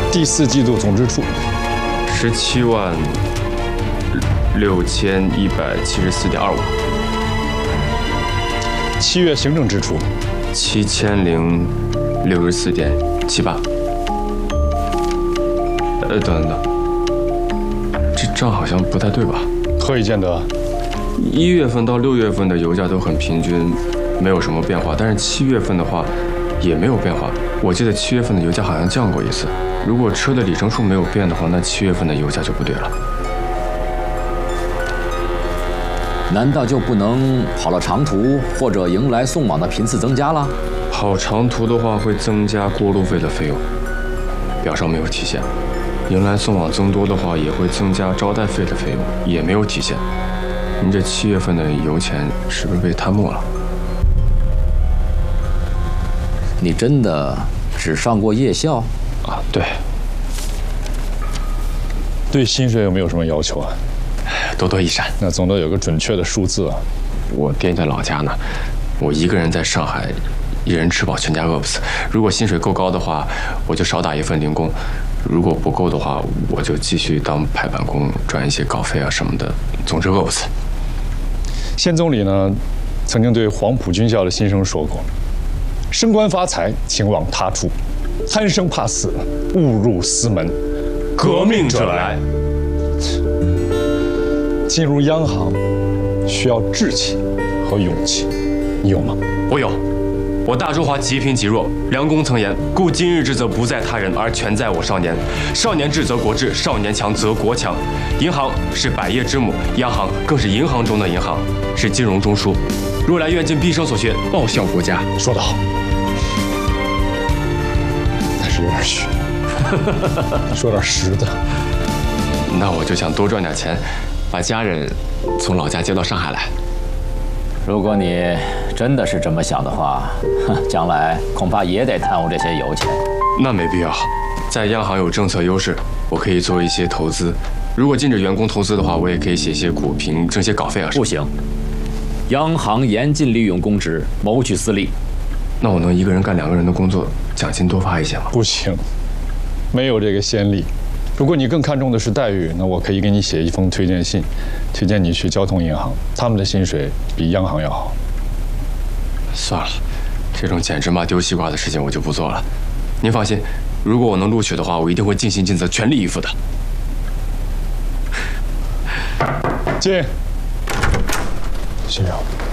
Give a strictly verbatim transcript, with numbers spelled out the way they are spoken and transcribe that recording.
第四季度总支出十七万六千一百七十四点二五。 七月行政支出七千零六十四点七八。呃，等等等，这账好像不太对吧？ 何以见得？ 一月份到六月份的油价都很平均，没有什么变化，但是七月份的话也没有变化。我记得七月份的油价好像降过一次。如果车的里程数没有变的话，那七月份的油价就不对了。 难道就不能跑了长途或者迎来送往的频次增加了？ 跑长途的话会增加过路费的费用，表上没有体现。迎来送往增多的话也会增加招待费的费用，也没有体现。您这七月份的油钱是不是被贪墨了？ 你真的只上过夜校？ 啊，对。 对薪水有没有什么要求啊？ 多多益善。 那总得有个准确的数字啊。 我爹在老家呢，我一个人在上海，一人吃饱全家饿不死。如果薪水够高的话，我就少打一份零工；如果不够的话，我就继续当排版工，赚一些稿费啊什么的。总之饿不死。 县总理呢，曾经对黄埔军校的新生说过：“升官发财，请往他处；贪生怕死，误入私门。 革命者来。” 进入央行需要志气和勇气，你有吗？ 我有。我大中华极贫极弱，梁公曾言：“故今日之则不在他人，而全在我少年。少年智则国智，少年强则国强。”银行是百业之母，央行更是银行中的银行，是金融中枢。若来愿尽毕生所学，报效国家。 说得好，但是有点虚，说点实的。 那我就想多赚点钱，把家人从老家接到上海来。 如果你真的是这么想的话，将来恐怕也得贪污这些油钱。 那没必要，在央行有政策优势，我可以做一些投资。如果禁止员工投资的话，我也可以写些股评，挣些稿费啊。 不行，央行严禁利用公职谋取私利。 那我能一个人干两个人的工作，奖金多发一些吗？ 不行，没有这个先例。如果你更看重的是待遇，那我可以给你写一封推荐信，推荐你去交通银行，他们的薪水比央行要好。 算了，这种简直骂丢西瓜的事情我就不做了。您放心，如果我能录取的话，我一定会尽心尽责、全力以赴的。 进，谢谢。